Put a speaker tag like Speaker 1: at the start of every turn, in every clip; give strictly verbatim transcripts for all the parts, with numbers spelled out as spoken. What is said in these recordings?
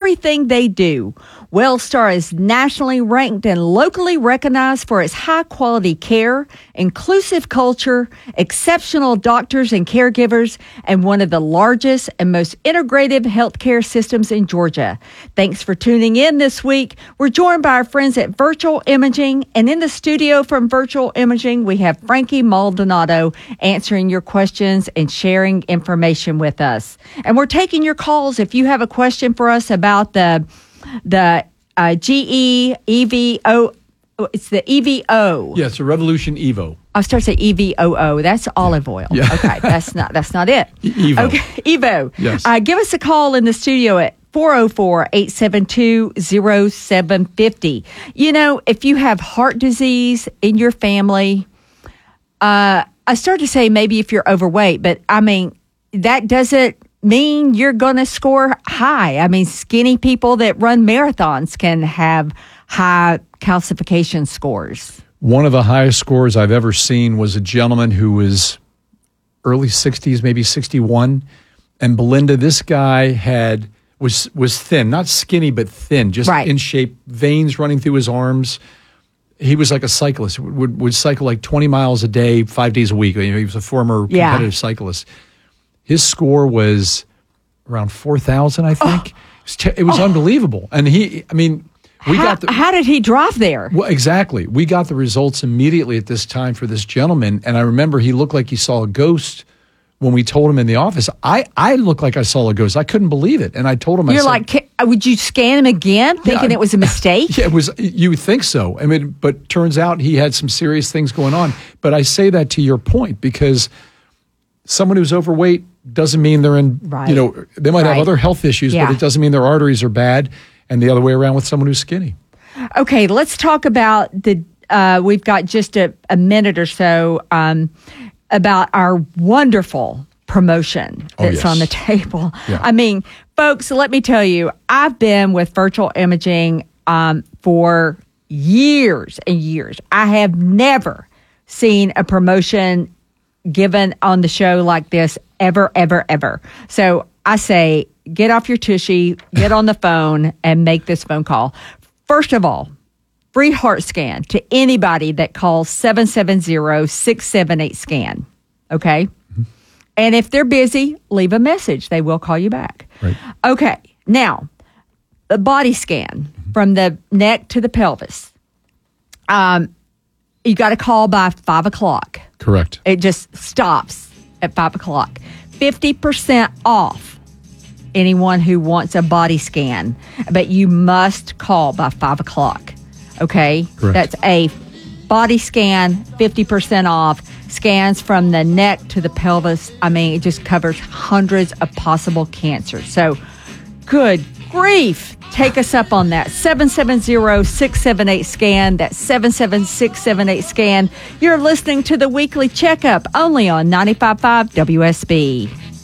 Speaker 1: everything they do. WellStar is nationally ranked and locally recognized for its high-quality care, inclusive culture, exceptional doctors and caregivers, and one of the largest and most integrative healthcare systems in Georgia. Thanks for tuning in this week. We're joined by our friends at Virtual Imaging, and in the studio from Virtual Imaging, we have Frankie Maldonado answering your questions and sharing information with us. And we're taking your calls if you have a question for us about the the uh, G E E V O. It's the E V O.
Speaker 2: Yeah, it's a Revolution Evo.
Speaker 1: I was starting to say E V O O. That's olive oil. Yeah. Okay, that's not that's not it.
Speaker 2: Evo.
Speaker 1: Okay, Evo.
Speaker 2: Yes.
Speaker 1: Uh, give us a call in the studio at four oh four, eight seven two, oh seven five oh. You know, if you have heart disease in your family, uh, I started to say maybe if you're overweight, but I mean, that doesn't mean you're going to score high. I mean, skinny people that run marathons can have high calcification scores.
Speaker 2: One of the highest scores I've ever seen was a gentleman who was early sixties, maybe sixty-one. And Belinda, this guy had was was thin, not skinny, but thin, just
Speaker 1: right.
Speaker 2: in shape, veins running through his arms. He was like a cyclist, would would cycle like twenty miles a day, five days a week. He was a former competitive
Speaker 1: yeah.
Speaker 2: cyclist. His score was around four thousand, I think. Oh. It was, te- it was oh. unbelievable. And he, I mean, we
Speaker 1: how,
Speaker 2: got the...
Speaker 1: How did he drive there?
Speaker 2: Well, exactly. We got the results immediately at this time for this gentleman. And I remember he looked like he saw a ghost when we told him in the office. I, I looked like I saw a ghost. I couldn't believe it. And I told him,
Speaker 1: You're
Speaker 2: I said,
Speaker 1: like, would you scan him again, thinking
Speaker 2: yeah,
Speaker 1: it was a mistake?
Speaker 2: Yeah, it was. You would think so. I mean, but turns out he had some serious things going on. But I say that to your point because someone who's overweight doesn't mean they're in,
Speaker 1: right.
Speaker 2: you know, they might
Speaker 1: right.
Speaker 2: have other health issues,
Speaker 1: yeah.
Speaker 2: but it doesn't mean their arteries are bad, and the other way around with someone who's skinny.
Speaker 1: Okay, let's talk about the, uh, we've got just a, a minute or so um, about our wonderful promotion that's
Speaker 2: oh, yes.
Speaker 1: on the table.
Speaker 2: Yeah.
Speaker 1: I mean, folks, let me tell you, I've been with Virtual Imaging um, for years and years. I have never seen a promotion given on the show like this ever, ever, ever. So I say, get off your tushy, get on the phone, and make this phone call. First of all, free heart scan to anybody that calls seven seven zero, six seven eight, SCAN. Okay? Mm-hmm. And if they're busy, leave a message. They will call you back.
Speaker 2: Right.
Speaker 1: Okay. Now, the body scan mm-hmm. from the neck to the pelvis. Um, you got to call by five o'clock.
Speaker 2: Correct.
Speaker 1: It just stops at five o'clock. fifty percent off anyone who wants a body scan, but you must call by five o'clock. Okay?
Speaker 2: Correct.
Speaker 1: That's a body scan, fifty percent off. Scans from the neck to the pelvis. I mean, it just covers hundreds of possible cancers. So, good grief. Take us up on that. seven seven zero, six seven eight, SCAN. That's seven seven six seven eight, SCAN. You're listening to the Weekly Checkup only on ninety-five point five W S B.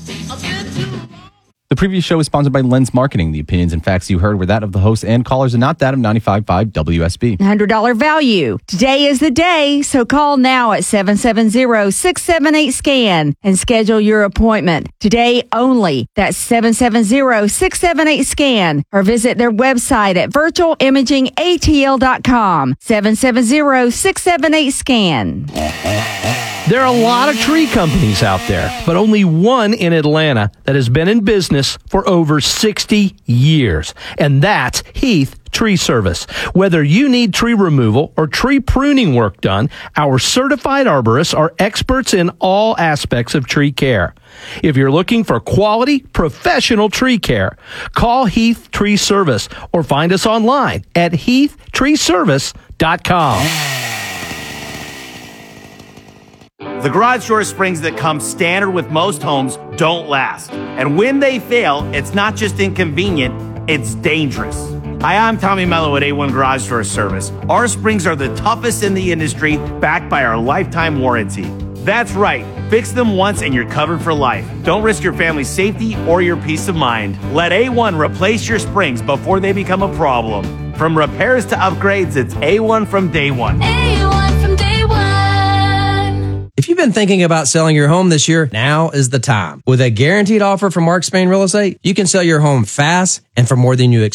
Speaker 3: The previous show is sponsored by Lens Marketing. The opinions and facts you heard were that of the host and callers and not that of ninety-five point five W S B.
Speaker 1: one hundred dollars value. Today is the day, so call now at seven seven zero, six seven eight, SCAN and schedule your appointment. Today only. That's seven seven zero, six seven eight, SCAN or visit their website at virtual imaging A T L dot com. seven seven zero, six seven eight, SCAN.
Speaker 4: There are a lot of tree companies out there, but only one in Atlanta that has been in business for over sixty years, and that's Heath Tree Service. Whether you need tree removal or tree pruning work done, our certified arborists are experts in all aspects of tree care. If you're looking for quality, professional tree care, call Heath Tree Service or find us online at heath tree service dot com.
Speaker 5: The garage door springs that come standard with most homes don't last. And when they fail, it's not just inconvenient, it's dangerous. Hi, I'm Tommy Mello at A one Garage Door Service. Our springs are the toughest in the industry, backed by our lifetime warranty. That's right. Fix them once and you're covered for life. Don't risk your family's safety or your peace of mind. Let A one replace your springs before they become a problem. From repairs to upgrades, it's A one from day one.
Speaker 6: A one from day one.
Speaker 7: If you've been thinking about selling your home this year, now is the time. With a guaranteed offer from Mark Spain Real Estate, you can sell your home fast and for more than you expect.